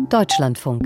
Deutschlandfunk.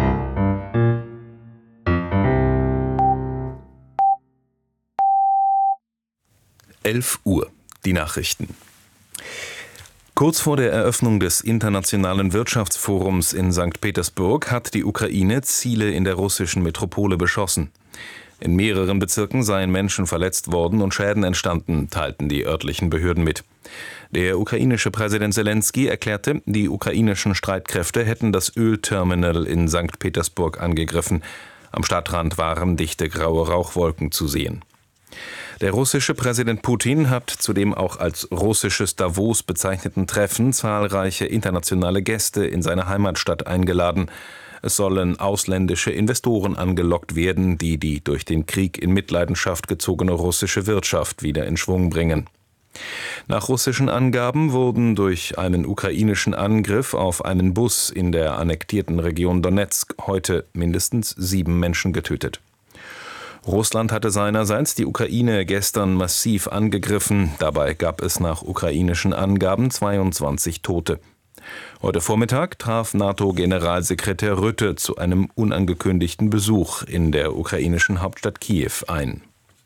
Uhr, die Nachrichten. Kurz vor der Eröffnung des Internationalen Wirtschaftsforums in St. Petersburg hat die Ukraine Ziele in der russischen Metropole beschossen. In mehreren Bezirken seien Menschen verletzt worden und Schäden entstanden, teilten die örtlichen Behörden mit. Der ukrainische Präsident Selenskyj erklärte, die ukrainischen Streitkräfte hätten das Ölterminal in St. Petersburg angegriffen. Am Stadtrand waren dichte graue Rauchwolken zu sehen. Der russische Präsident Putin hat zu dem auch als russisches Davos bezeichneten Treffen zahlreiche internationale Gäste in seine Heimatstadt eingeladen. Es sollen ausländische Investoren angelockt werden, die die durch den Krieg in Mitleidenschaft gezogene russische Wirtschaft wieder in Schwung bringen. Nach russischen Angaben wurden durch einen ukrainischen Angriff auf einen Bus in der annektierten Region Donezk heute mindestens 7 Menschen getötet. Russland hatte seinerseits die Ukraine gestern massiv angegriffen. Dabei gab es nach ukrainischen Angaben 22 Tote. Heute Vormittag traf NATO-Generalsekretär Rutte zu einem unangekündigten Besuch in der ukrainischen Hauptstadt Kiew ein.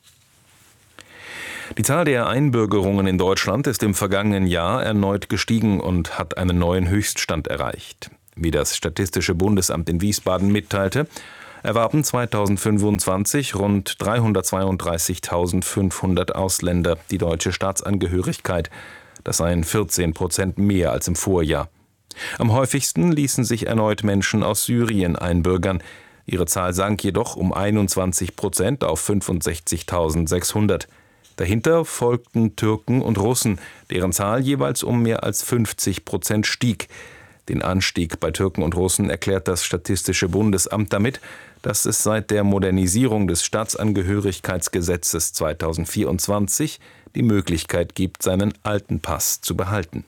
Die Zahl der Einbürgerungen in Deutschland ist im vergangenen Jahr erneut gestiegen und hat einen neuen Höchststand erreicht. Wie das Statistische Bundesamt in Wiesbaden mitteilte, erwarben 2025 rund 332.500 Ausländer die deutsche Staatsangehörigkeit. Das seien 14% mehr als im Vorjahr. Am häufigsten ließen sich erneut Menschen aus Syrien einbürgern. Ihre Zahl sank jedoch um 21% auf 65.600. Dahinter folgten Türken und Russen, deren Zahl jeweils um mehr als 50% stieg. Den Anstieg bei Türken und Russen erklärt das Statistische Bundesamt damit, dass es seit der Modernisierung des Staatsangehörigkeitsgesetzes 2024 die Möglichkeit gibt, seinen alten Pass zu behalten.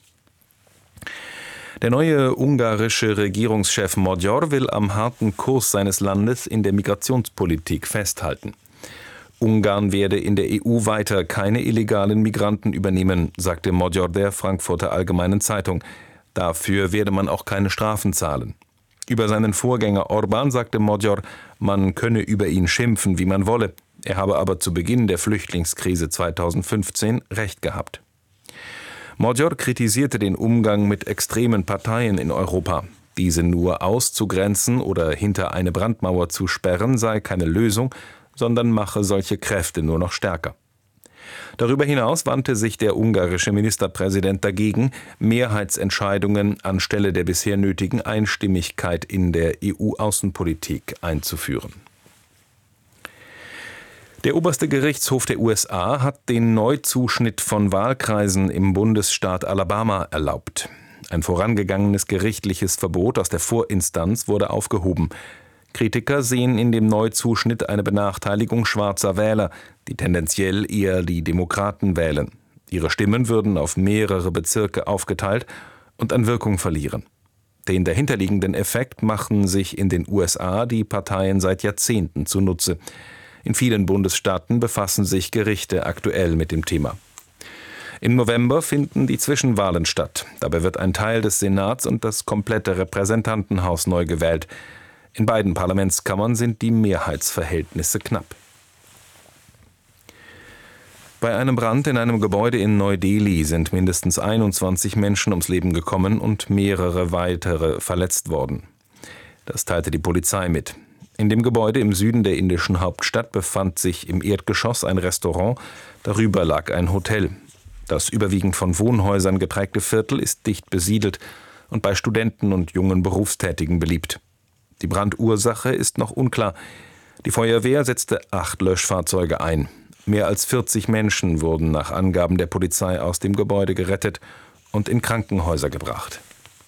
Der neue ungarische Regierungschef Magyar will am harten Kurs seines Landes in der Migrationspolitik festhalten. Ungarn werde in der EU weiter keine illegalen Migranten übernehmen, sagte Magyar der Frankfurter Allgemeinen Zeitung. Dafür werde man auch keine Strafen zahlen. Über seinen Vorgänger Orbán sagte Magyar, man könne über ihn schimpfen, wie man wolle. Er habe aber zu Beginn der Flüchtlingskrise 2015 recht gehabt. Magyar kritisierte den Umgang mit extremen Parteien in Europa. Diese nur auszugrenzen oder hinter eine Brandmauer zu sperren sei keine Lösung, sondern mache solche Kräfte nur noch stärker. Darüber hinaus wandte sich der ungarische Ministerpräsident dagegen, Mehrheitsentscheidungen anstelle der bisher nötigen Einstimmigkeit in der EU-Außenpolitik einzuführen. Der oberste Gerichtshof der USA hat den Neuzuschnitt von Wahlkreisen im Bundesstaat Alabama erlaubt. Ein vorangegangenes gerichtliches Verbot aus der Vorinstanz wurde aufgehoben. Kritiker sehen in dem Neuzuschnitt eine Benachteiligung schwarzer Wähler, die tendenziell eher die Demokraten wählen. Ihre Stimmen würden auf mehrere Bezirke aufgeteilt und an Wirkung verlieren. Den dahinterliegenden Effekt machen sich in den USA die Parteien seit Jahrzehnten zunutze. In vielen Bundesstaaten befassen sich Gerichte aktuell mit dem Thema. Im November finden die Zwischenwahlen statt. Dabei wird ein Teil des Senats und das komplette Repräsentantenhaus neu gewählt. In beiden Parlamentskammern sind die Mehrheitsverhältnisse knapp. Bei einem Brand in einem Gebäude in Neu-Delhi sind mindestens 21 Menschen ums Leben gekommen und mehrere weitere verletzt worden. Das teilte die Polizei mit. In dem Gebäude im Süden der indischen Hauptstadt befand sich im Erdgeschoss ein Restaurant, darüber lag ein Hotel. Das überwiegend von Wohnhäusern geprägte Viertel ist dicht besiedelt und bei Studenten und jungen Berufstätigen beliebt. Die Brandursache ist noch unklar. Die Feuerwehr setzte 8 Löschfahrzeuge ein. Mehr als 40 Menschen wurden nach Angaben der Polizei aus dem Gebäude gerettet und in Krankenhäuser gebracht.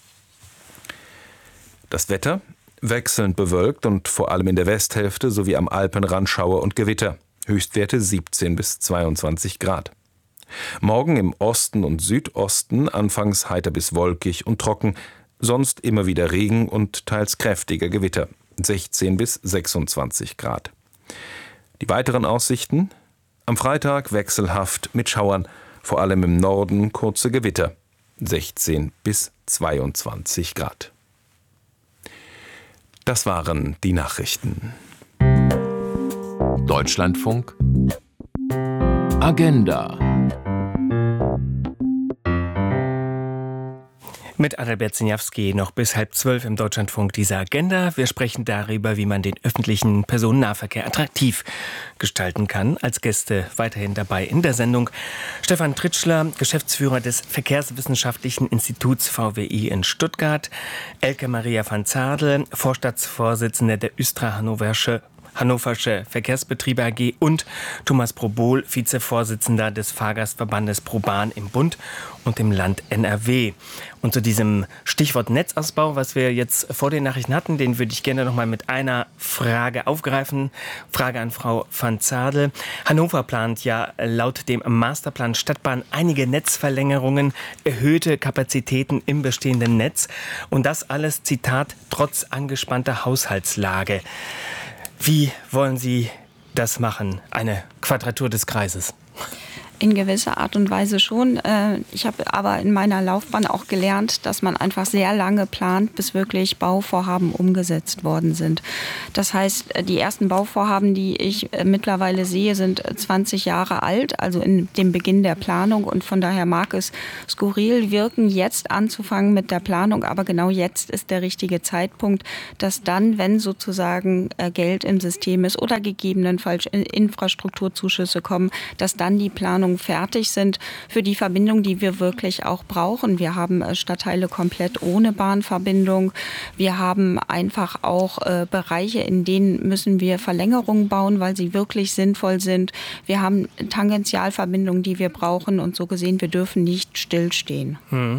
Das Wetter? Wechselnd bewölkt und vor allem in der Westhälfte sowie am Alpenrand Schauer und Gewitter. Höchstwerte 17 bis 22 Grad. Morgen im Osten und Südosten anfangs heiter bis wolkig und trocken, sonst immer wieder Regen und teils kräftiger Gewitter, 16 bis 26 Grad. Die weiteren Aussichten? Am Freitag wechselhaft mit Schauern, vor allem im Norden kurze Gewitter, 16 bis 22 Grad. Das waren die Nachrichten. Deutschlandfunk Agenda. Mit Adalbert Siniawski noch bis 11:30 im Deutschlandfunk dieser Agenda. Wir sprechen darüber, wie man den öffentlichen Personennahverkehr attraktiv gestalten kann. Als Gäste weiterhin dabei in der Sendung Stefan Tritschler, Geschäftsführer des Verkehrswissenschaftlichen Instituts VWI in Stuttgart, Elke Maria van Zadel, Vorstandsvorsitzende der Östra Hannoversche Verkehrsbetriebe AG und Thomas Probol, Vizevorsitzender des Fahrgastverbandes ProBahn im Bund und im Land NRW. Und zu diesem Stichwort Netzausbau, was wir jetzt vor den Nachrichten hatten, den würde ich gerne noch mal mit einer Frage aufgreifen. Frage an Frau van Zadel. Hannover plant ja laut dem Masterplan Stadtbahn einige Netzverlängerungen, erhöhte Kapazitäten im bestehenden Netz. Und das alles, Zitat, trotz angespannter Haushaltslage. Wie wollen Sie das machen? Eine Quadratur des Kreises? In gewisser Art und Weise schon. Ich habe aber in meiner Laufbahn auch gelernt, dass man einfach sehr lange plant, bis wirklich Bauvorhaben umgesetzt worden sind. Das heißt, die ersten Bauvorhaben, die ich mittlerweile sehe, sind 20 Jahre alt, also in dem Beginn der Planung. Und von daher mag es skurril wirken, jetzt anzufangen mit der Planung. Aber genau jetzt ist der richtige Zeitpunkt, dass dann, wenn sozusagen Geld im System ist oder gegebenenfalls Infrastrukturzuschüsse kommen, dass dann die Planung fertig sind für die Verbindung, die wir wirklich auch brauchen. Wir haben Stadtteile komplett ohne Bahnverbindung. Wir haben einfach auch Bereiche, in denen müssen wir Verlängerungen bauen, weil sie wirklich sinnvoll sind. Wir haben Tangentialverbindungen, die wir brauchen und so gesehen, wir dürfen nicht stillstehen.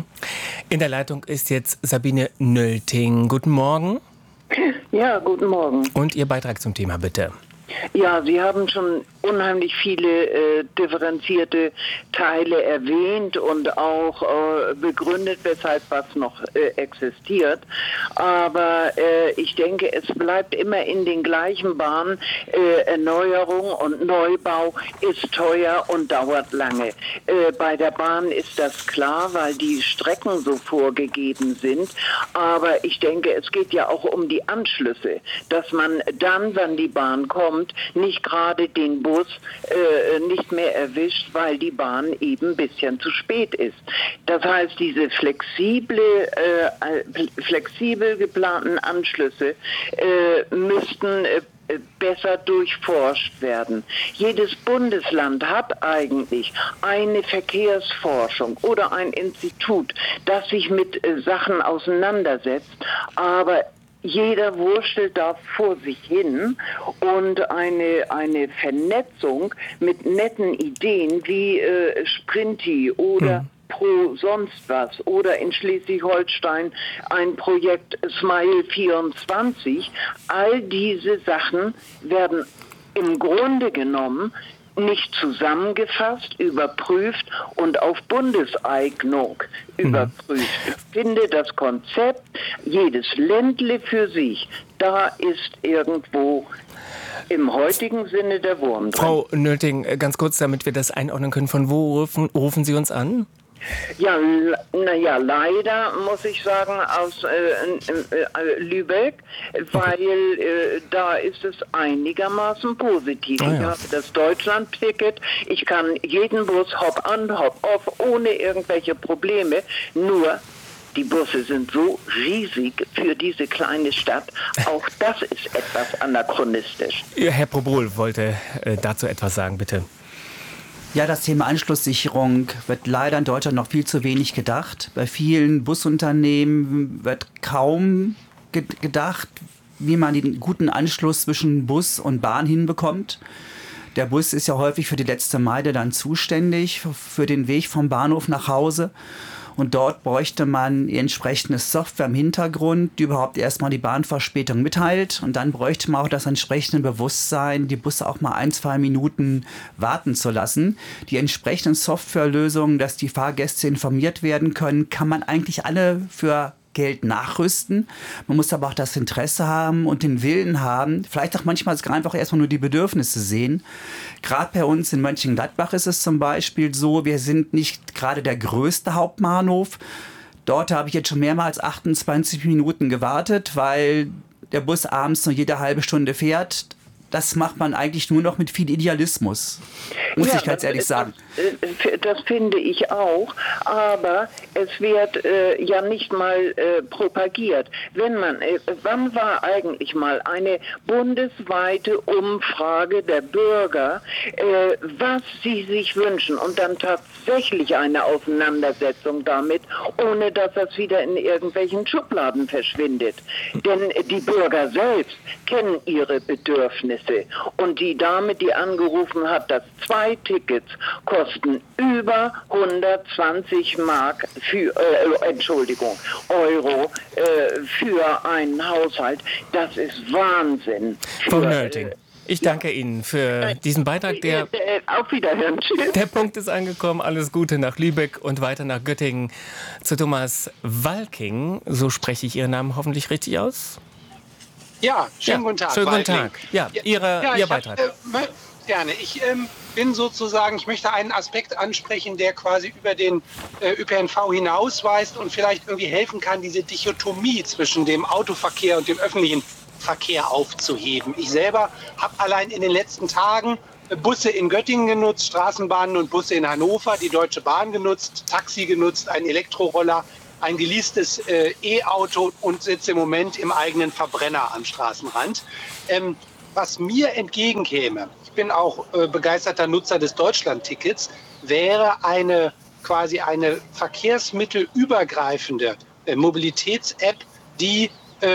In der Leitung ist jetzt Sabine Nölting. Guten Morgen. Ja, guten Morgen. Und Ihr Beitrag zum Thema, bitte. Ja, Sie haben schon unheimlich viele differenzierte Teile erwähnt und auch begründet, weshalb was noch existiert. Aber ich denke, es bleibt immer in den gleichen Bahnen. Erneuerung und Neubau ist teuer und dauert lange. Bei der Bahn ist das klar, weil die Strecken so vorgegeben sind. Aber ich denke, es geht ja auch um die Anschlüsse, dass man dann, wenn die Bahn kommt, nicht gerade den Bus nicht mehr erwischt, weil die Bahn eben ein bisschen zu spät ist. Das heißt, diese flexibel geplanten Anschlüsse müssten besser durchforscht werden. Jedes Bundesland hat eigentlich eine Verkehrsforschung oder ein Institut, das sich mit Sachen auseinandersetzt, aber jeder wurschtelt da vor sich hin und eine Vernetzung mit netten Ideen wie Sprinti oder Pro sonst was oder in Schleswig-Holstein ein Projekt Smile 24. All diese Sachen werden im Grunde genommen nicht zusammengefasst, überprüft und auf Bundeseignung überprüft. Ich finde das Konzept, jedes Ländle für sich, da ist irgendwo im heutigen Sinne der Wurm drin. Frau Nölting, ganz kurz, damit wir das einordnen können, von wo rufen Sie uns an? Ja, leider muss ich sagen aus Lübeck, weil da ist es einigermaßen positiv. Ich habe das Deutschland-Ticket, ich kann jeden Bus hop an, hop off, ohne irgendwelche Probleme, nur die Busse sind so riesig für diese kleine Stadt. Auch das ist etwas anachronistisch. Herr Probol wollte dazu etwas sagen, bitte. Ja, das Thema Anschlusssicherung wird leider in Deutschland noch viel zu wenig gedacht. Bei vielen Busunternehmen wird kaum gedacht, wie man den guten Anschluss zwischen Bus und Bahn hinbekommt. Der Bus ist ja häufig für die letzte Meile dann zuständig, für den Weg vom Bahnhof nach Hause. Und dort bräuchte man die entsprechende Software im Hintergrund, die überhaupt erstmal die Bahnverspätung mitteilt. Und dann bräuchte man auch das entsprechende Bewusstsein, die Busse auch mal 1-2 Minuten warten zu lassen. Die entsprechenden Softwarelösungen, dass die Fahrgäste informiert werden können, kann man eigentlich alle für Geld nachrüsten. Man muss aber auch das Interesse haben und den Willen haben, vielleicht auch manchmal einfach erstmal nur die Bedürfnisse sehen. Gerade bei uns in Mönchengladbach ist es zum Beispiel so, wir sind nicht gerade der größte Hauptbahnhof. Dort habe ich jetzt schon mehrmals 28 Minuten gewartet, weil der Bus abends nur jede halbe Stunde fährt, das macht man eigentlich nur noch mit viel Idealismus, muss ich ganz ehrlich sagen. Das finde ich auch, aber es wird ja nicht mal propagiert. Wann war eigentlich mal eine bundesweite Umfrage der Bürger, was sie sich wünschen und dann tatsächlich eine Auseinandersetzung damit, ohne dass das wieder in irgendwelchen Schubladen verschwindet. Denn die Bürger selbst kennen ihre Bedürfnisse. Und die Dame, die angerufen hat, dass 2 Tickets kosten über 120 Euro für einen Haushalt, das ist Wahnsinn. Frau Nölting, ich danke Ihnen für diesen Beitrag. Auf Wiederhören. Tschüss. Der Punkt ist angekommen. Alles Gute nach Lübeck und weiter nach Göttingen zu Thomas Walking. So spreche ich Ihren Namen hoffentlich richtig aus? Ja, schönen guten Tag. Schönen guten Tag. Ja, Ihr Beitrag. Gerne. Ich ich möchte einen Aspekt ansprechen, der quasi über den ÖPNV hinausweist und vielleicht irgendwie helfen kann, diese Dichotomie zwischen dem Autoverkehr und dem öffentlichen Verkehr aufzuheben. Ich selber habe allein in den letzten Tagen Busse in Göttingen genutzt, Straßenbahnen und Busse in Hannover, die Deutsche Bahn genutzt, Taxi genutzt, einen Elektroroller, ein geleastes E-Auto und sitze im Moment im eigenen Verbrenner am Straßenrand. Was mir entgegenkäme, ich bin auch begeisterter Nutzer des Deutschland-Tickets, wäre quasi eine verkehrsmittelübergreifende Mobilitäts-App, die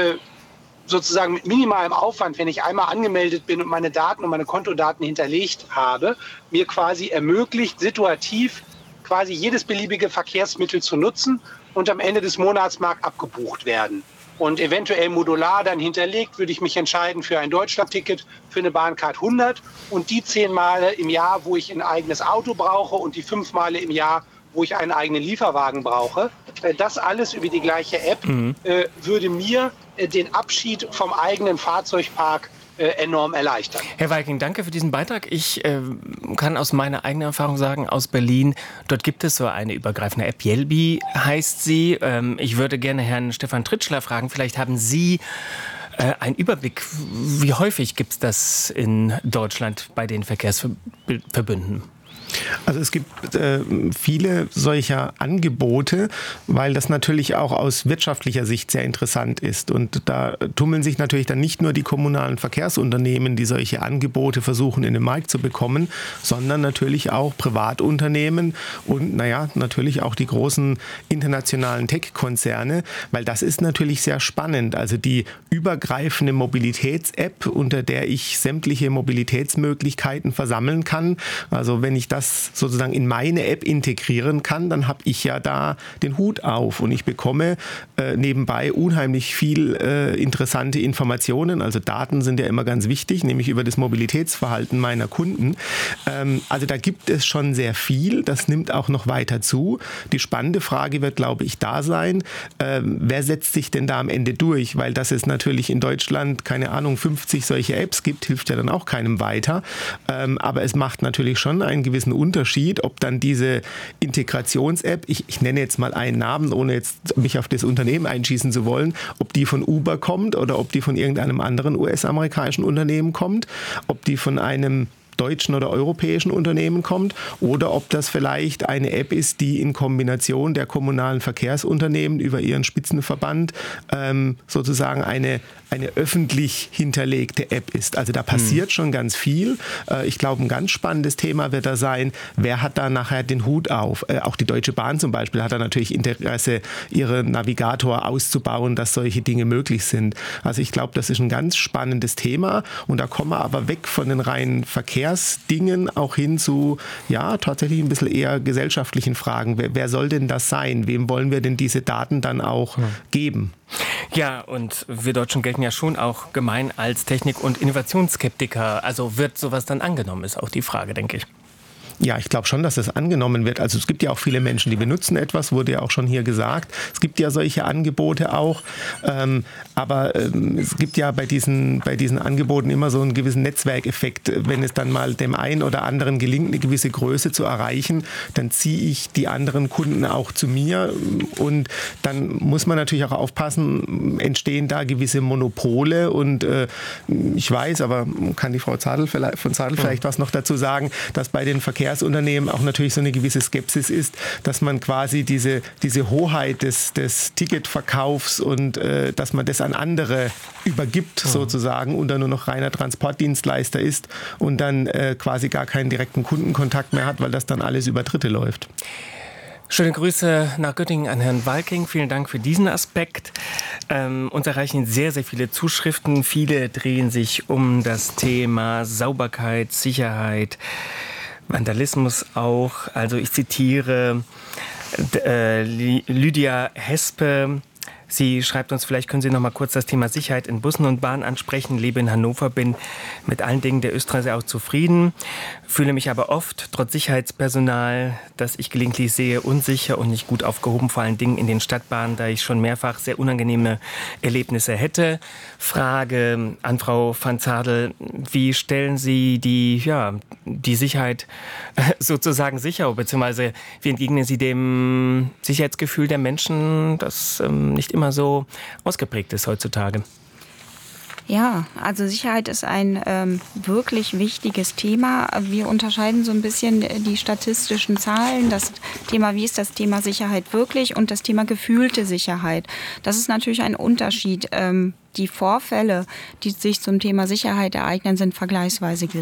sozusagen mit minimalem Aufwand, wenn ich einmal angemeldet bin und meine Daten und meine Kontodaten hinterlegt habe, mir quasi ermöglicht, situativ quasi jedes beliebige Verkehrsmittel zu nutzen und am Ende des Monats mag abgebucht werden. Und eventuell modular dann hinterlegt, würde ich mich entscheiden für ein Deutschland-Ticket, für eine Bahncard 100 und die 10 Male im Jahr, wo ich ein eigenes Auto brauche und die 5 Male im Jahr, wo ich einen eigenen Lieferwagen brauche. Das alles über die gleiche App würde mir den Abschied vom eigenen Fahrzeugpark enorm erleichtern. Herr Walking, danke für diesen Beitrag. Ich kann aus meiner eigenen Erfahrung sagen, aus Berlin, dort gibt es so eine übergreifende App. Yelbi heißt sie. Ich würde gerne Herrn Stefan Tritschler fragen, vielleicht haben Sie einen Überblick, wie häufig gibt es das in Deutschland bei den Verkehrsverbünden? Also es gibt viele solcher Angebote, weil das natürlich auch aus wirtschaftlicher Sicht sehr interessant ist. Und da tummeln sich natürlich dann nicht nur die kommunalen Verkehrsunternehmen, die solche Angebote versuchen in den Markt zu bekommen, sondern natürlich auch Privatunternehmen und natürlich auch die großen internationalen Tech-Konzerne, weil das ist natürlich sehr spannend. Also die übergreifende Mobilitäts-App, unter der ich sämtliche Mobilitätsmöglichkeiten versammeln kann. Also wenn ich das sozusagen in meine App integrieren kann, dann habe ich ja da den Hut auf und ich bekomme nebenbei unheimlich viel interessante Informationen. Also Daten sind ja immer ganz wichtig, nämlich über das Mobilitätsverhalten meiner Kunden. Also da gibt es schon sehr viel. Das nimmt auch noch weiter zu. Die spannende Frage wird, glaube ich, da sein, wer setzt sich denn da am Ende durch? Weil dass es natürlich in Deutschland, 50 solche Apps gibt, hilft ja dann auch keinem weiter. Aber es macht natürlich schon einen gewissen Unterschied, ob dann diese Integrations-App, ich nenne jetzt mal einen Namen, ohne jetzt mich auf das Unternehmen einschießen zu wollen, ob die von Uber kommt oder ob die von irgendeinem anderen US-amerikanischen Unternehmen kommt, ob die von einem deutschen oder europäischen Unternehmen kommt oder ob das vielleicht eine App ist, die in Kombination der kommunalen Verkehrsunternehmen über ihren Spitzenverband sozusagen eine öffentlich hinterlegte App ist. Also da passiert schon ganz viel. Ich glaube, ein ganz spannendes Thema wird da sein, wer hat da nachher den Hut auf? Auch die Deutsche Bahn zum Beispiel hat da natürlich Interesse, ihren Navigator auszubauen, dass solche Dinge möglich sind. Also ich glaube, das ist ein ganz spannendes Thema und da kommen wir aber weg von den reinen Verkehrsdingen auch hin zu, tatsächlich ein bisschen eher gesellschaftlichen Fragen. Wer soll denn das sein? Wem wollen wir denn diese Daten dann auch geben? Ja, und wir Deutschen gelten ja schon auch gemein als Technik- und Innovationsskeptiker. Also wird sowas dann angenommen, ist auch die Frage, denke ich. Ja, ich glaube schon, dass es angenommen wird. Also es gibt ja auch viele Menschen, die benutzen etwas, wurde ja auch schon hier gesagt. Es gibt ja solche Angebote auch. Aber es gibt ja bei diesen Angeboten immer so einen gewissen Netzwerkeffekt. Wenn es dann mal dem einen oder anderen gelingt, eine gewisse Größe zu erreichen, dann ziehe ich die anderen Kunden auch zu mir. Und dann muss man natürlich auch aufpassen, entstehen da gewisse Monopole. Und ich weiß, aber kann die Frau Zadel vielleicht was noch dazu sagen, dass bei den Verkehrsunternehmen auch natürlich so eine gewisse Skepsis ist, dass man quasi diese Hoheit des Ticketverkaufs und dass man das an andere übergibt sozusagen und dann nur noch reiner Transportdienstleister ist und dann quasi gar keinen direkten Kundenkontakt mehr hat, weil das dann alles über Dritte läuft. Schöne Grüße nach Göttingen an Herrn Walking. Vielen Dank für diesen Aspekt. Uns erreichen sehr, sehr viele Zuschriften. Viele drehen sich um das Thema Sauberkeit, Sicherheit, Vandalismus auch. Also ich zitiere Lydia Hespe. Sie schreibt uns, vielleicht können Sie noch mal kurz das Thema Sicherheit in Bussen und Bahnen ansprechen. Lebe in Hannover, bin mit allen Dingen der Österreicher auch zufrieden, fühle mich aber oft, trotz Sicherheitspersonal, das ich gelegentlich sehe, unsicher und nicht gut aufgehoben, vor allen Dingen in den Stadtbahnen, da ich schon mehrfach sehr unangenehme Erlebnisse hätte. Frage an Frau van Zadel, wie stellen Sie die Sicherheit sozusagen sicher, beziehungsweise wie entgegnen Sie dem Sicherheitsgefühl der Menschen, das nicht immer so ausgeprägt ist heutzutage? Ja, also Sicherheit ist ein wirklich wichtiges Thema. Wir unterscheiden so ein bisschen die statistischen Zahlen, das Thema, wie ist das Thema Sicherheit wirklich und das Thema gefühlte Sicherheit. Das ist natürlich ein Unterschied. Die Vorfälle, die sich zum Thema Sicherheit ereignen, sind vergleichsweise gering.